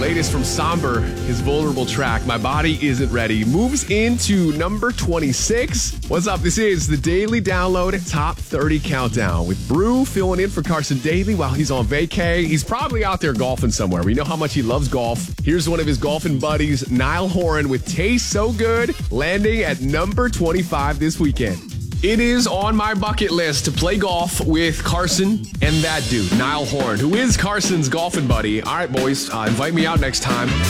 Latest from Somber, his vulnerable track, My Body Isn't Ready, moves into number 26. What's up? This is the Daily Download Top 30 Countdown with Brew filling in for Carson Daly while he's on vacay. He's probably out there golfing somewhere. We know how much he loves golf. Here's one of his golfing buddies, Niall Horan, with Taste So Good, landing at number 25 this weekend. It is on my bucket list to play golf with Carson and that dude, Niall Horan, who is Carson's golfing buddy. All right, boys, invite me out next time.